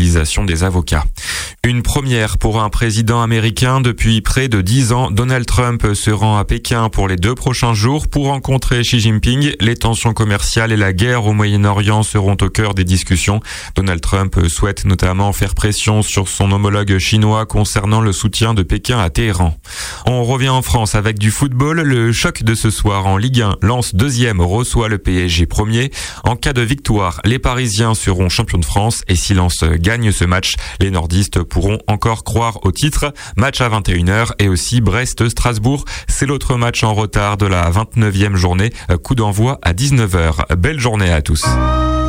mobilisation des avocats. Une première pour un président américain. Depuis près de 10 ans, Donald Trump se rend à Pékin pour les 2 prochains jours pour rencontrer Xi Jinping. Les tensions commerciales et la guerre au Moyen-Orient seront au cœur des discussions. Donald Trump souhaite notamment faire pression sur son homologue chinois concernant le soutien de Pékin à Téhéran. On revient en France avec du football. Le choc de ce soir en Ligue 1. Lens 2e reçoit le PSG 1er. En cas de victoire, les Parisiens seront champions de France et si Lens gagne ce match, les nordistes pourront encore croire au titre. Match à 21h et aussi Brest-Strasbourg. C'est l'autre match en retard de la 29e journée. Coup d'envoi à 19h. Belle journée à tous.